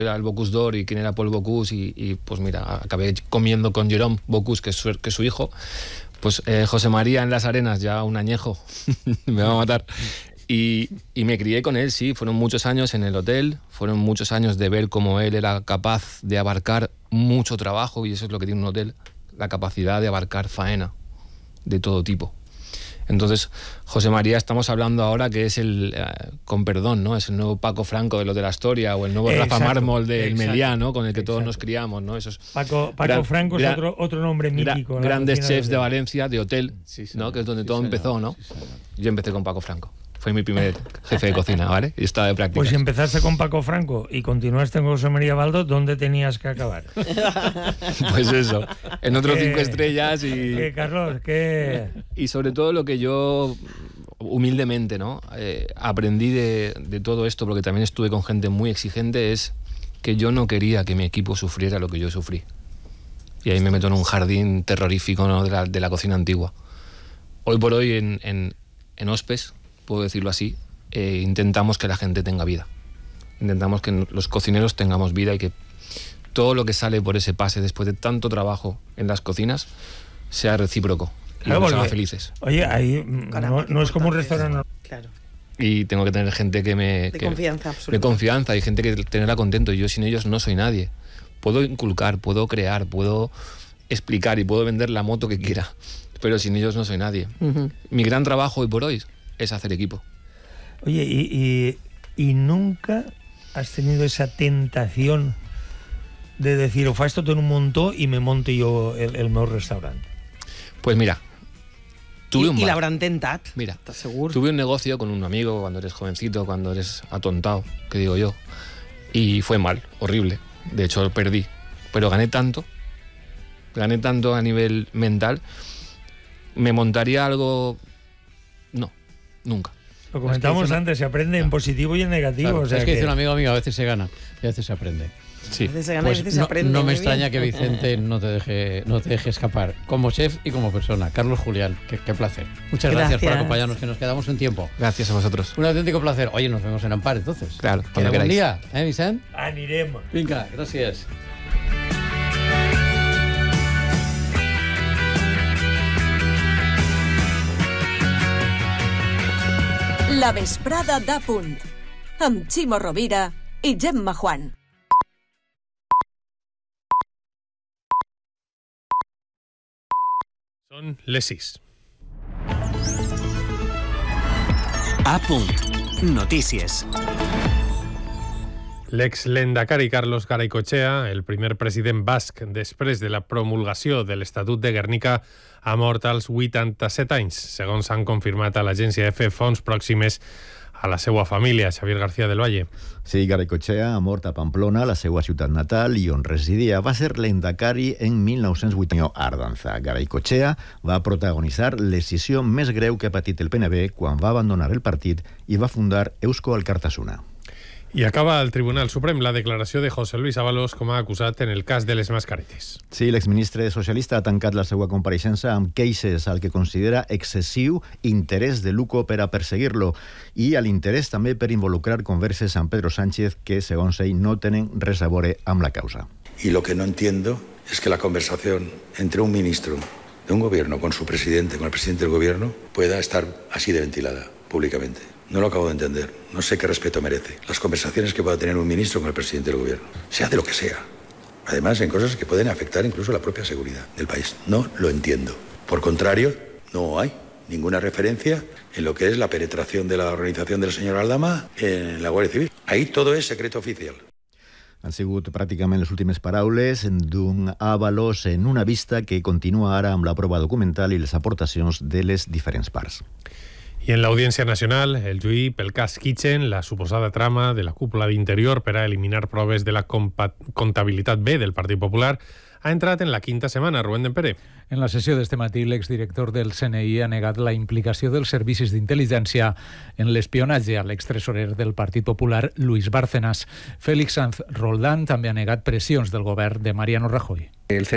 era el Bocuse d'Or y quién era Paul Bocuse, y pues mira, acabé comiendo con Jérôme Bocuse, que es su hijo. Pues José María en Las Arenas, ya un añejo, me va a matar. Y me crié con él, sí, fueron muchos años en el hotel, fueron muchos años de ver cómo él era capaz de abarcar mucho trabajo, y eso es lo que tiene un hotel, la capacidad de abarcar faena de todo tipo. Entonces, José María, estamos hablando ahora que es el, con perdón, ¿no? Es el nuevo Paco Franco de lo de la Astoria, o el nuevo Rafa Mármol del Meliá, ¿no? Con el que todos nos criamos, ¿no? Esos Paco Franco es otro nombre mítico. Grandes chefs de Valencia, de hotel, ¿no? Que es donde todo empezó, ¿no? Yo empecé con Paco Franco. Fue mi primer jefe de cocina, ¿vale? Y estaba de práctica. Pues si empezaste con Paco Franco y continuaste con José María Baldo, ¿dónde tenías que acabar? Pues eso, en otros 5 estrellas y... Carlos, Y sobre todo lo que yo, humildemente, ¿no? Aprendí de todo esto, porque también estuve con gente muy exigente, es que yo no quería que mi equipo sufriera lo que yo sufrí. Y ahí me meto en un jardín terrorífico, ¿no? de la cocina antigua. Hoy por hoy en Hospes, puedo decirlo así, intentamos que la gente tenga vida. Intentamos que los cocineros tengamos vida y que todo lo que sale por ese pase después de tanto trabajo en las cocinas sea recíproco y nos haga felices. Oye, ahí no es como un restaurante. Claro. Y tengo que tener gente de confianza, absolutamente. De confianza, y gente que tenerla contento. Y yo sin ellos no soy nadie. Puedo inculcar, puedo crear, puedo explicar y puedo vender la moto que quiera, pero sin ellos no soy nadie. Mi gran trabajo hoy por hoy es hacer equipo. Oye, ¿y nunca has tenido esa tentación de decir, o fa esto todo un montón y me monte yo el meu restaurante? Pues mira, tuve y l'hauran tentat, mira, ¿estás seguro? Tuve un negocio con un amigo cuando eres jovencito, cuando eres atontado, que digo yo, y fue mal, horrible. De hecho, perdí, pero gané tanto a nivel mental. ¿Me montaría algo? No, nunca. Lo comentamos antes, se aprende en positivo y en negativo. Claro, o sea es que dice un amigo mío, a veces se gana y a veces se aprende. Sí. A veces se gana y a Pues veces se aprende. no me muy extraña bien. que Vicente no te deje escapar, como chef y como persona. Carlos Julián, qué placer. Muchas gracias por acompañarnos, que nos quedamos un tiempo. Gracias a vosotros. Un auténtico placer. Oye, nos vemos en Ampar, entonces. Claro, Que cuando buen queráis. día, Vicent? Anirem. Vinga, gràcies. La vesprada d'Apunt, amb Ximo Rovira i Gemma Juan. Són les 6. Apunt. Notícies. L'ex-lehendakari Carlos Garaycochea, el primer president basc després de la promulgació de l'Estatut de Guernica, ha mort als 87 anys, segons han confirmat a l'agència EFE fonts pròximes a la seva família. Xavier García del Valle. Sí, Garaycochea ha mort a Pamplona, la seva ciutat natal, i on residia. Va ser lehendakari en 1908 a Ardanza. Garaycochea va protagonitzar l'escissió més greu que ha patit el PNB quan va abandonar el partit i va fundar Eusko Alkartasuna. I acaba al Tribunal Suprem la declaració de José Luis Ábalos com a acusat en el cas de les mascaretes. Sí, l'exministre socialista ha tancat la seva compareixença amb queixes al que considera excessiu interès de Luco per a perseguir-lo i a l'interès també per involucrar converses amb Pedro Sánchez que, segons ell, no tenen res a veure amb la causa. Y lo que no entiendo es que la conversación entre un ministro de un gobierno con su presidente, con el presidente del gobierno, pueda estar así de ventilada públicamente. No lo acabo de entender. No sé qué respeto merece las conversaciones que pueda tener un ministro con el presidente del gobierno, sea de lo que sea. Además, en cosas que pueden afectar incluso la propia seguridad del país. No lo entiendo. Por contrario, no hay ninguna referencia en lo que es la penetración de la organización del señor Aldama en la Guardia Civil. Ahí todo es secreto oficial. Han sigut pràcticament les últimes paraules d'un Ábalos en una vista que continua ara amb la prova documental i les aportacions de les diferents parts. I en l'Audiència Nacional, el juí pel cas Kitchen, la suposada trama de la cúpula d'Interior per a eliminar proves de la comptabilitat B del Partit Popular, ha entrat en la quinta setmana. Rubén Dempere. En la sessió d'este matí, l'exdirector del CNI ha negat la implicació dels servicis d'intel·ligència en l'espionatge a l'extresorer del Partit Popular, Luis Bárcenas. Félix Sanz Roldán també ha negat pressions del govern de Mariano Rajoy. El